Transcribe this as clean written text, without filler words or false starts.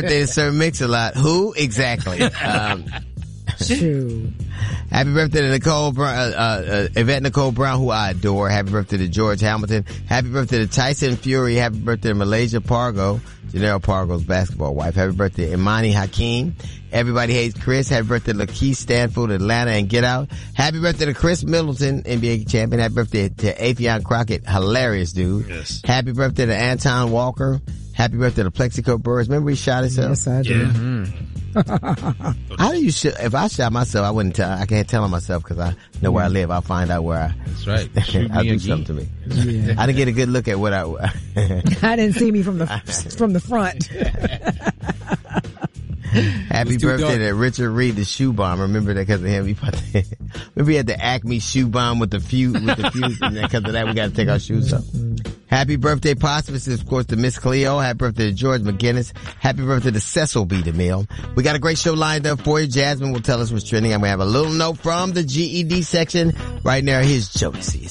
birthday to Sir Mix-a-Lot. Who? Exactly. True. Happy birthday to Nicole Brown, Yvette Nicole Brown, who I adore. Happy birthday to George Hamilton. Happy birthday to Tyson Fury. Happy birthday to Malaysia Pargo, Janelle Pargo's basketball wife. Happy birthday to Imani Hakeem. Everybody Hates Chris. Happy birthday to Lakeith Stanfield, Atlanta, and Get Out. Happy birthday to Chris Middleton, NBA champion. Happy birthday to Afion Crockett, hilarious dude. Yes. Happy birthday to Anton Walker. Happy birthday to Plexico Burris. Remember he shot himself? Yes, I do. Yeah. How do you if I shot myself, I can't tell on myself because I know where I live. I'll find out where That's right. I'll do something to me. Yeah. I didn't get a good look at what I didn't see me from the front. Happy birthday to Richard Reed, the shoe bomb. Remember that because of him. Remember he had the Acme shoe bomb with the fuse, and because of that we got to take our shoes off. Happy birthday, posthumous, of course, to Miss Cleo. Happy birthday to George McGinnis. Happy birthday to Cecil B. DeMille. We got a great show lined up for you. Jasmine will tell us what's trending, and we have a little note from the GED section right now. Here's Jodeci.